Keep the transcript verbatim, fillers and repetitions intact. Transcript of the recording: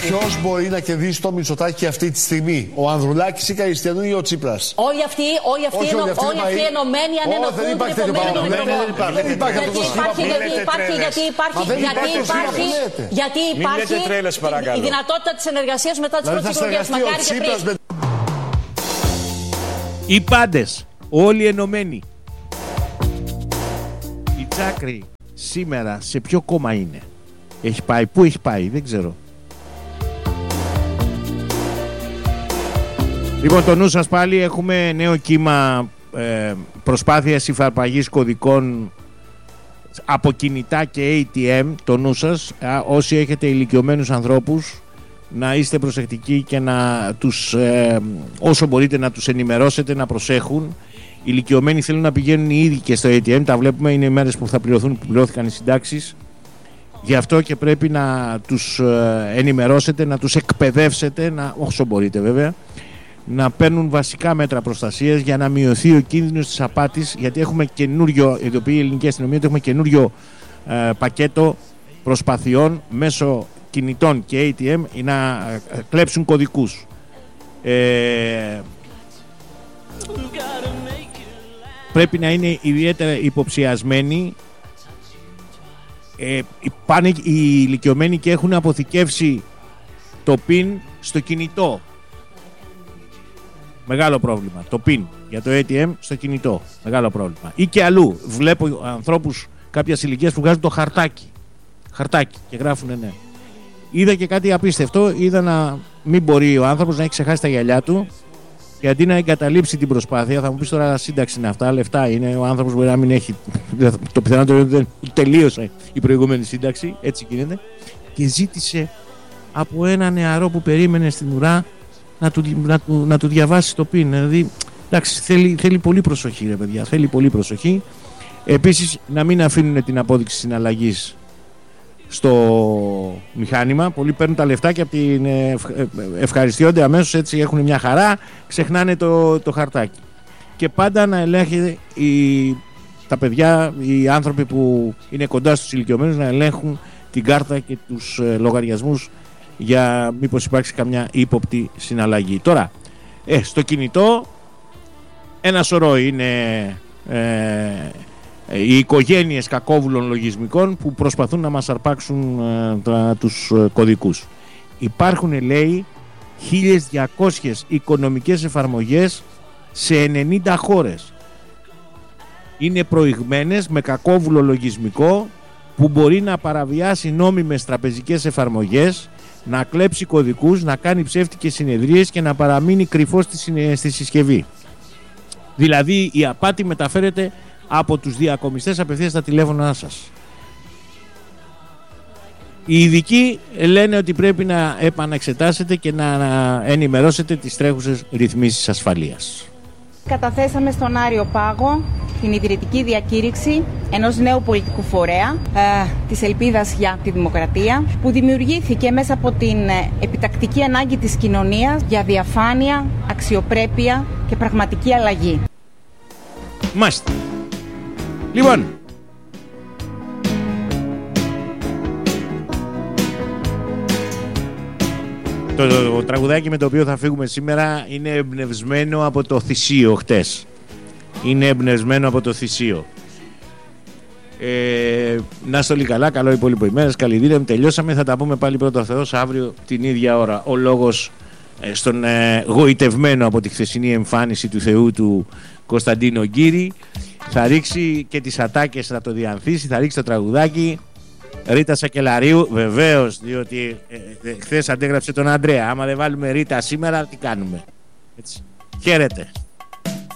Ποιος μπορεί να κερδίσει το Μητσοτάκη αυτή τη στιγμή, ο Ανδρουλάκης ή Καηστιανού ή ο Τσίπρας? Όλοι αυτοί, όλοι αυτοί, Όχι, ενω, όλοι αυτοί, όλοι αυτοί ενωμένοι αν Όχι, ενωθούν δεν υπάρχει τέτοιο πράγμα. Δεν υπάρχει αυτό το σχήμα που γιατί υπάρχει, γιατί υπάρχει, γιατί υπάρχει, γιατί υπάρχει η δυνατότητα της συνεργασίας μετά τις πρωθυπουργές. Μακάρι και πριν. Οι πάντες, όλοι ενωμένοι. Η Τσάκρη σήμερα σε ποιο κόμμα είναι? Έχει πάει, πού έχει πάει, δεν ξέρω. Λοιπόν, το νου σας πάλι, έχουμε νέο κύμα ε, προσπάθειας υφαρπαγής κωδικών από κινητά και έι τι εμ. Το νου σας, α, όσοι έχετε ηλικιωμένους ανθρώπους, να είστε προσεκτικοί και να τους, ε, όσο μπορείτε να τους ενημερώσετε να προσέχουν. Οι ηλικιωμένοι θέλουν να πηγαίνουν οι ίδιοι και στο έι τι εμ, τα βλέπουμε, είναι οι μέρες που θα πληρωθούν, που πληρώθηκαν οι συντάξεις. Γι' αυτό και πρέπει να τους ε, ενημερώσετε, να τους εκπαιδεύσετε, να, όσο μπορείτε βέβαια, να παίρνουν βασικά μέτρα προστασίας για να μειωθεί ο κίνδυνος της απάτης, γιατί έχουμε καινούριο, ειδοποιεί η ελληνική αστυνομία, ότι έχουμε καινούριο ε, πακέτο προσπαθειών μέσω κινητών και έι τι εμ να κλέψουν κωδικούς. Ε, πρέπει να είναι ιδιαίτερα υποψιασμένοι. Ε, πάνε οι ηλικιωμένοι και έχουν αποθηκεύσει το πιν στο κινητό. Μεγάλο πρόβλημα. Το πιν για το έι τι εμ στο κινητό. Μεγάλο πρόβλημα. Ή και αλλού. Βλέπω ανθρώπους κάποιας ηλικίας που βγάζουν το χαρτάκι. Χαρτάκι και γράφουν ναι. Είδα και κάτι απίστευτο. Είδα να μην μπορεί ο άνθρωπος να έχει ξεχάσει τα γυαλιά του και αντί να εγκαταλείψει την προσπάθεια, θα μου πεις τώρα σύνταξη είναι αυτά, λεφτά είναι. Ο άνθρωπος μπορεί να μην έχει. Το πιθανότερο δεν τελείωσε η προηγούμενη σύνταξη. Έτσι γίνεται. Και ζήτησε από ένα νεαρό που περίμενε στην ουρά να του, να του, να του διαβάσει το πιν. Δηλαδή, εντάξει, θέλει, θέλει πολύ προσοχή, ρε παιδιά. Θέλει πολύ προσοχή. Επίσης, να μην αφήνουν την απόδειξη συναλλαγής στο μηχάνημα. Πολλοί παίρνουν τα λεφτά και από την ευχ... ευχαριστιόνται αμέσως, έτσι έχουν μια χαρά, ξεχνάνε το, το χαρτάκι. Και πάντα να ελέγχει η... τα παιδιά, οι άνθρωποι που είναι κοντά στους ηλικιωμένους, να ελέγχουν την κάρτα και τους ε, λογαριασμούς για μήπως υπάρξει καμιά ύποπτη συναλλαγή. Τώρα, ε, στο κινητό ένα σωρό είναι ε, οι οικογένειες κακόβουλων λογισμικών που προσπαθούν να μας αρπάξουν ε, τα, τους ε, κωδικούς. Υπάρχουν, λέει, χίλιες διακόσιες οικονομικές εφαρμογές σε ενενήντα χώρες. Είναι προηγμένες με κακόβουλο λογισμικό που μπορεί να παραβιάσει νόμιμες τραπεζικές εφαρμογές, να κλέψει κωδικούς, να κάνει ψεύτικες συνεδρίες και να παραμείνει κρυφός στη, στη συσκευή. Δηλαδή η απάτη μεταφέρεται από τους διακομιστές απευθείας στα τηλέφωνά σας. Οι ειδικοί λένε ότι πρέπει να επαναξετάσετε και να ενημερώσετε τις τρέχουσες ρυθμίσεις ασφαλείας. Καταθέσαμε στον Άριο Πάγο την ιδρυτική διακήρυξη ενός νέου πολιτικού φορέα, ε, της Ελπίδας για τη Δημοκρατία, που δημιουργήθηκε μέσα από την επιτακτική ανάγκη της κοινωνίας για διαφάνεια, αξιοπρέπεια και πραγματική αλλαγή. Μάλιστα. Λοιπόν, το, το, το τραγουδάκι με το οποίο θα φύγουμε σήμερα είναι εμπνευσμένο από το Θησίο χτες. Είναι εμπνευσμένο από το Θησίο. Ε, να είστε όλοι καλά, καλό υπόλοιπο ημέρας, καλή δύναμη, τελειώσαμε, θα τα πούμε πάλι πρώτο Θεός αύριο την ίδια ώρα. Ο λόγος ε, στον ε, γοητευμένο από τη χθεσινή εμφάνιση του Θεού του Κωνσταντίνο Γκύρη θα ρίξει και τις ατάκες, θα το διανθίσει, θα ρίξει το τραγουδάκι. Ρίτα Σακελαρίου, βεβαίως, διότι ε, ε, χθες αντέγραψε τον Ανδρέα. Άμα δεν βάλουμε Ρίτα σήμερα, τι κάνουμε? Έτσι. Χαίρετε.